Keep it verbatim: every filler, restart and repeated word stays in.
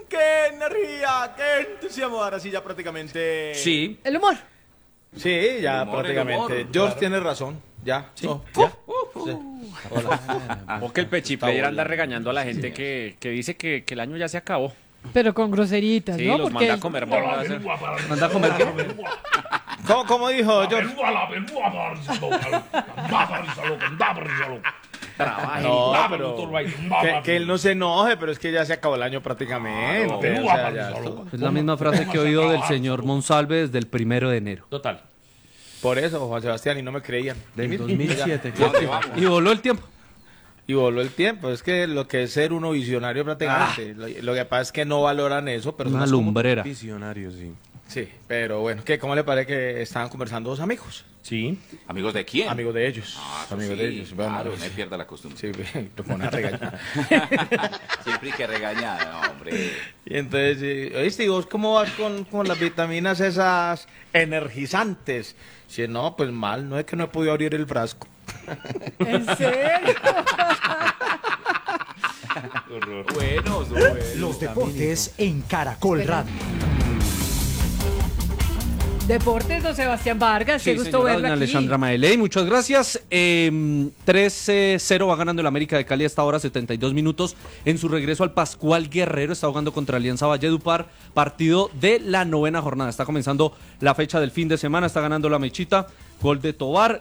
qué energía, qué entusiasmo. Ahora sí, ya prácticamente. Sí. El humor. Sí, ya El humor, prácticamente. el humor, George claro. tiene razón. Ya. Sí. No, ¿Ya? sí. O que el Pechiplayer anda regañando a la gente que, que dice que, que el año ya se acabó. Pero con groseritas, Sí, ¿no? los Porque manda a comer manga. ¿Manda a comer qué? ¿Cómo, cómo dijo George? Trabajen. No, pero que, que él no se enoje, pero es que ya se acabó el año prácamente. O sea, ya esto- Es la misma frase que he oído del señor Monsalve desde el primero de enero. Total. Por eso, Juan Sebastián, y no me creían. Del dos mil siete. ¿Dónde vamos? Y voló el tiempo. Y voló el tiempo. Es que lo que es ser uno visionario prácticamente. Lo, lo que pasa es que no valoran eso. Una Personas como- lumbrera. Visionario, sí. Sí, pero bueno, ¿qué? ¿Cómo le parece que estaban conversando dos amigos? Sí. ¿Amigos de quién? Amigos de ellos. Ah, eso amigos sí, de ellos. Bueno, claro, pues, no pierda la costumbre. sí, lo ponen a regañar. Siempre hay que regañar, no, hombre. Y entonces, eh, ¿oíste? ¿Y vos cómo vas con, con las vitaminas esas energizantes? Si no, pues mal, no es que no he podido abrir el frasco. ¿En serio? Bueno, son buenos. Los deportes en Caracol Radio. Deportes, don Sebastián Vargas, qué Sí, gusto señora verla doña aquí. Alexandra Maeley, muchas gracias. Eh, tres cero va ganando el América de Cali hasta ahora, setenta y dos minutos. En su regreso al Pascual Guerrero, está jugando contra Alianza Valledupar, partido de la novena jornada. Está comenzando la fecha del fin de semana, está ganando la Mechita. Gol de Tobar,